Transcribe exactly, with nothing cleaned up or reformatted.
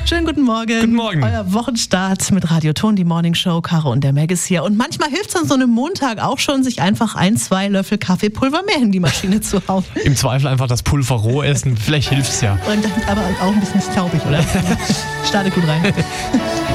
Schönen guten Morgen. Guten Morgen. Euer Wochenstart mit Radio Ton, die Morning Show, Caro und der Meg ist hier. Und manchmal hilft es an so einem Montag auch schon, sich einfach ein, zwei Löffel Kaffeepulver mehr in die Maschine zu hauen. Im Zweifel einfach das Pulver roh essen, vielleicht hilft's ja. Und dann aber auch ein bisschen staubig, oder? Startet gut rein.